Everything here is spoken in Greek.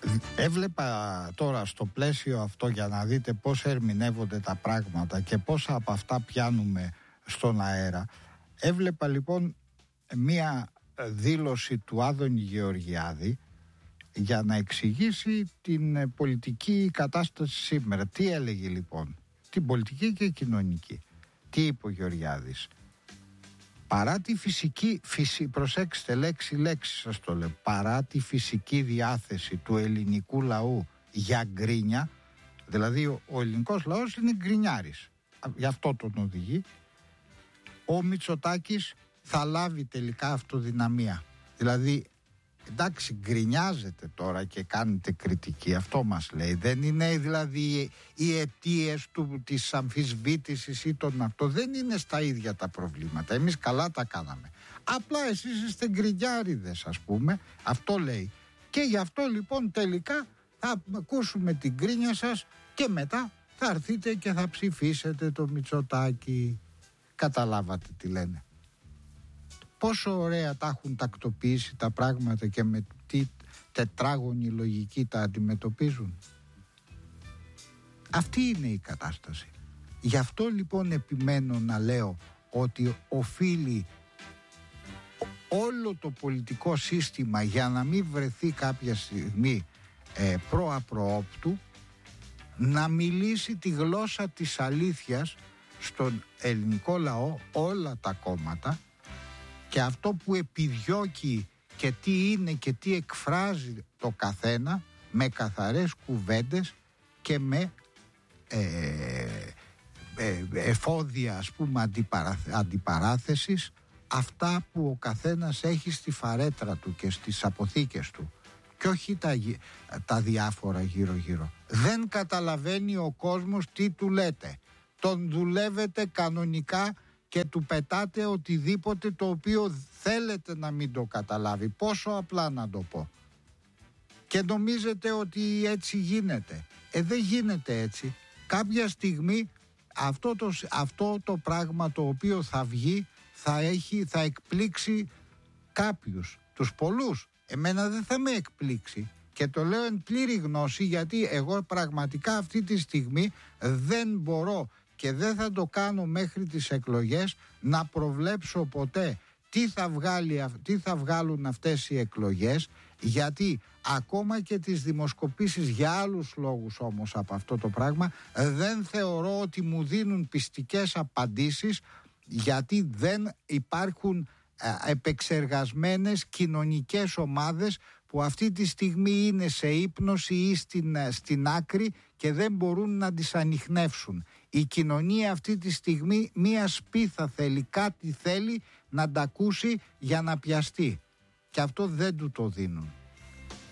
Έβλεπα τώρα στο πλαίσιο αυτό, για να δείτε πώς ερμηνεύονται τα πράγματα και πόσα από αυτά πιάνουμε στον αέρα. Έβλεπα λοιπόν μία δήλωση του Άδωνη Γεωργιάδη για να εξηγήσει την πολιτική κατάσταση σήμερα. Τι έλεγε λοιπόν? Την πολιτική και κοινωνική. Τι είπε ο Γεωργιάδης? Παρά τη προσέξτε λέξη σας το λέω, παρά τη φυσική διάθεση του ελληνικού λαού για γκρίνια, δηλαδή ο ελληνικός λαός είναι γκρινιάρης, γι' αυτό τον οδηγεί, ο Μητσοτάκης θα λάβει τελικά αυτοδυναμία. Δηλαδή, εντάξει, γκρινιάζετε τώρα και κάνετε κριτική, αυτό μας λέει. Δεν είναι δηλαδή οι αιτίες της αμφισβήτησης ή των αυτό, δεν είναι στα ίδια τα προβλήματα. Εμείς καλά τα κάναμε. Απλά εσείς είστε γκρινιάριδες, ας πούμε, αυτό λέει. Και γι' αυτό λοιπόν τελικά θα ακούσουμε την γκρίνια σας και μετά θα έρθετε και θα ψηφίσετε το Μητσοτάκη. Καταλάβατε τι λένε? Πόσο ωραία τα έχουν τακτοποιήσει τα πράγματα και με τι τετράγωνη λογική τα αντιμετωπίζουν. Αυτή είναι η κατάσταση. Γι' αυτό λοιπόν επιμένω να λέω ότι οφείλει όλο το πολιτικό σύστημα, για να μην βρεθεί κάποια στιγμή προαπροόπτου, να μιλήσει τη γλώσσα της αλήθειας στον ελληνικό λαό, όλα τα κόμματα, και αυτό που επιδιώκει και τι είναι και τι εκφράζει το καθένα, με καθαρές κουβέντες και με εφόδια, ας πούμε, αντιπαράθεσης, αυτά που ο καθένας έχει στη φαρέτρα του και στις αποθήκες του, και όχι τα διάφορα γύρω-γύρω. Δεν καταλαβαίνει ο κόσμος τι του λέτε. Τον δουλεύετε κανονικά και του πετάτε οτιδήποτε το οποίο θέλετε να μην το καταλάβει. Πόσο απλά να το πω. Και νομίζετε ότι έτσι γίνεται. Δεν γίνεται έτσι. Κάποια στιγμή αυτό το πράγμα το οποίο θα βγει θα εκπλήξει κάποιους, τους πολλούς. Εμένα δεν θα με εκπλήξει. Και το λέω εν πλήρη γνώση, γιατί εγώ πραγματικά αυτή τη στιγμή δεν μπορώ και δεν θα το κάνω μέχρι τις εκλογές να προβλέψω ποτέ τι θα βγάλουν αυτές οι εκλογές, γιατί ακόμα και τις δημοσκοπήσεις, για άλλους λόγους όμως από αυτό το πράγμα, δεν θεωρώ ότι μου δίνουν πιστικές απαντήσεις, γιατί δεν υπάρχουν επεξεργασμένες κοινωνικές ομάδες που αυτή τη στιγμή είναι σε ύπνωση ή στην άκρη και δεν μπορούν να τις ανιχνεύσουν. Η κοινωνία αυτή τη στιγμή μία σπίθα θέλει, κάτι θέλει να τα ακούσει για να πιαστεί, και αυτό δεν του το δίνουν.